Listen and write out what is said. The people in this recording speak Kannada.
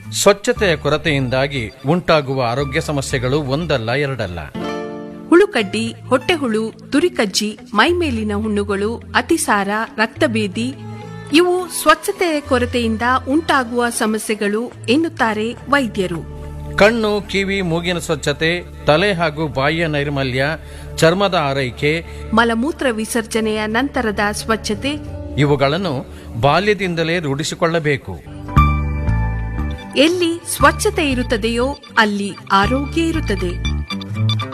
ಸ್ವಚ್ಛತೆಯ ಕೊರತೆಯಿಂದಾಗಿ ಉಂಟಾಗುವ ಆರೋಗ್ಯ ಸಮಸ್ಯೆಗಳು ಒಂದಲ್ಲ ಎರಡಲ್ಲ. ಹುಳುಕಡ್ಡಿ, ಹೊಟ್ಟೆಹುಳು, ತುರಿಕಜ್ಜಿ, ಮೈಮೇಲಿನ ಹುಣ್ಣುಗಳು, ಅತಿಸಾರ, ರಕ್ತಭೇದಿ ಇವು ಸ್ವಚ್ಛತೆಯ ಕೊರತೆಯಿಂದ ಉಂಟಾಗುವ ಸಮಸ್ಯೆಗಳು ಎನ್ನುತ್ತಾರೆ ವೈದ್ಯರು. ಕಣ್ಣು, ಕಿವಿ, ಮೂಗಿನ ಸ್ವಚ್ಛತೆ, ತಲೆ ಹಾಗೂ ಬಾಯಿಯ ನೈರ್ಮಲ್ಯ, ಚರ್ಮದ ಆರೈಕೆ, ಮಲಮೂತ್ರ ವಿಸರ್ಜನೆಯ ನಂತರದ ಸ್ವಚ್ಛತೆ ಇವುಗಳನ್ನು ಬಾಲ್ಯದಿಂದಲೇ ರೂಢಿಸಿಕೊಳ್ಳಬೇಕು. ಎಲ್ಲಿ ಸ್ವಚ್ಛತೆ ಇರುತ್ತದೆಯೋ ಅಲ್ಲಿ ಆರೋಗ್ಯ ಇರುತ್ತದೆ.